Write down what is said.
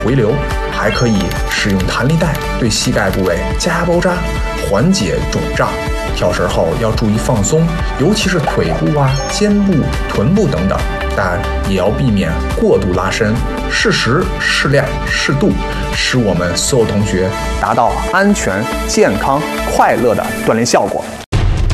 回流，还可以使用弹力带对膝盖部位加压包扎，缓解肿胀。跳绳后要注意放松，尤其是腿部啊、肩部、臀部等等，但也要避免过度拉伸，适时、适量、适度，使我们所有同学达到安全、健康、快乐的锻炼效果。